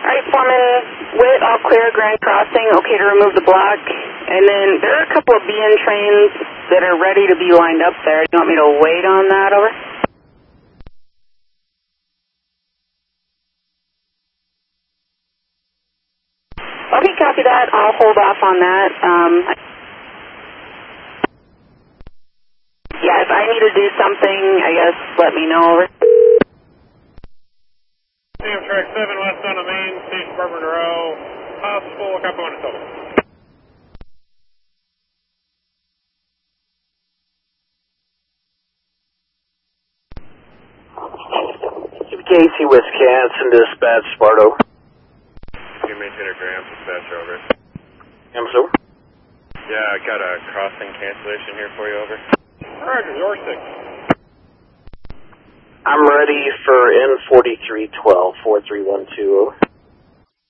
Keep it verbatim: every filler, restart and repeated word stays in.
Alright, Foreman, Witt, all clear, Grand Crossing, okay to remove the block. And then there are a couple of B N trains that are ready to be lined up there. Do you want me to wait on that, over? Okay, copy that. I'll hold off on that. Um, yeah, if I need to do something, I guess let me know, over. Amtrak seven west on the main, Station Bourbon Row, possible, copy one and seven. Casey, Wisconsin, dispatch, Sparto. You maintainer Graham, dispatch, over. I'm so. Yeah, I got a crossing cancellation here for you, over. Roger, your six. I'm ready for N forty-three twelve, four three one two, over.